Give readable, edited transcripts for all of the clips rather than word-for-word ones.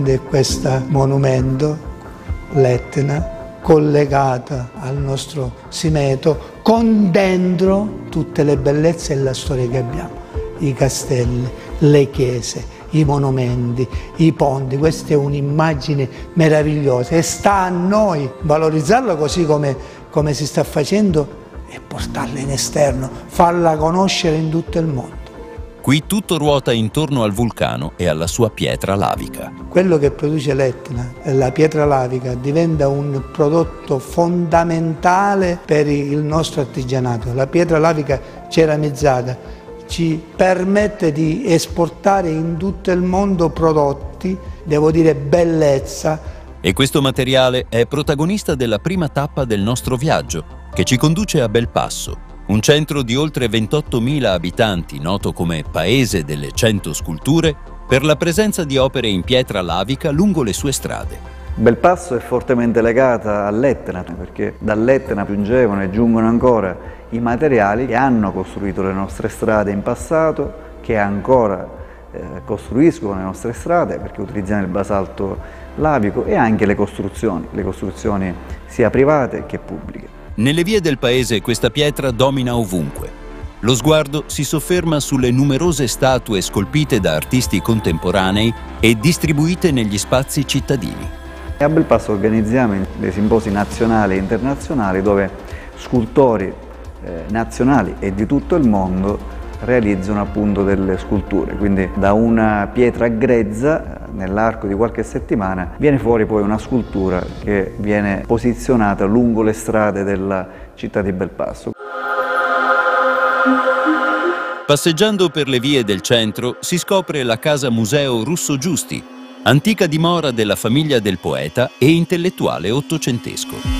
Di questo monumento, l'Etna, collegata al nostro Simeto, con dentro tutte le bellezze e la storia che abbiamo, i castelli, le chiese, i monumenti, i ponti. Questa è un'immagine meravigliosa e sta a noi valorizzarla così come si sta facendo e portarla in esterno, farla conoscere in tutto il mondo. Qui tutto ruota intorno al vulcano e alla sua pietra lavica. Quello che produce l'Etna, la pietra lavica, diventa un prodotto fondamentale per il nostro artigianato. La pietra lavica ceramizzata ci permette di esportare in tutto il mondo prodotti, devo dire bellezza. E questo materiale è protagonista della prima tappa del nostro viaggio, che ci conduce a Belpasso, un centro di oltre 28.000 abitanti, noto come Paese delle 100 sculture, per la presenza di opere in pietra lavica lungo le sue strade. Belpasso è fortemente legata all'Etna, perché dall'Etna giungevano e giungono ancora i materiali che hanno costruito le nostre strade in passato, che ancora costruiscono le nostre strade, perché utilizziamo il basalto lavico, e anche le costruzioni sia private che pubbliche. Nelle vie del paese questa pietra domina ovunque. Lo sguardo si sofferma sulle numerose statue scolpite da artisti contemporanei e distribuite negli spazi cittadini. A Belpasso organizziamo dei simposi nazionali e internazionali dove scultori nazionali e di tutto il mondo realizzano appunto delle sculture, quindi da una pietra grezza nell'arco di qualche settimana viene fuori poi una scultura che viene posizionata lungo le strade della città di Belpasso. Passeggiando per le vie del centro si scopre la casa museo Russo Giusti, antica dimora della famiglia del poeta e intellettuale ottocentesco.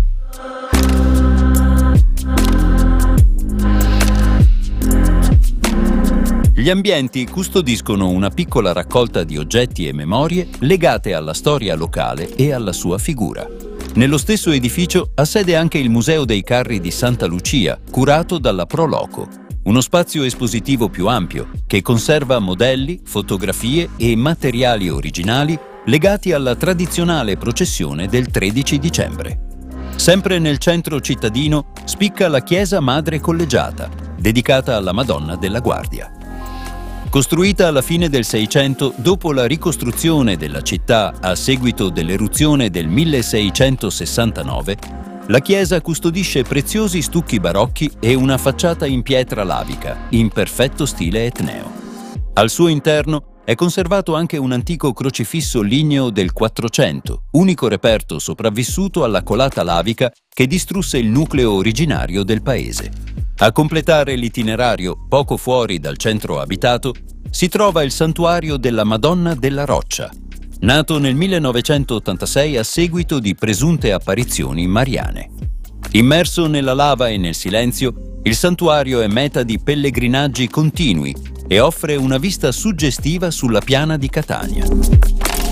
Gli ambienti custodiscono una piccola raccolta di oggetti e memorie legate alla storia locale e alla sua figura. Nello stesso edificio ha sede anche il Museo dei Carri di Santa Lucia, curato dalla Pro Loco, uno spazio espositivo più ampio che conserva modelli, fotografie e materiali originali legati alla tradizionale processione del 13 dicembre. Sempre nel centro cittadino spicca la chiesa Madre Collegiata, dedicata alla Madonna della Guardia. Costruita alla fine del Seicento, dopo la ricostruzione della città a seguito dell'eruzione del 1669, la chiesa custodisce preziosi stucchi barocchi e una facciata in pietra lavica, in perfetto stile etneo. Al suo interno è conservato anche un antico crocifisso ligneo del 400, unico reperto sopravvissuto alla colata lavica che distrusse il nucleo originario del paese. A completare l'itinerario, poco fuori dal centro abitato, si trova il santuario della Madonna della Roccia, nato nel 1986 a seguito di presunte apparizioni mariane. Immerso nella lava e nel silenzio, il santuario è meta di pellegrinaggi continui e offre una vista suggestiva sulla piana di Catania.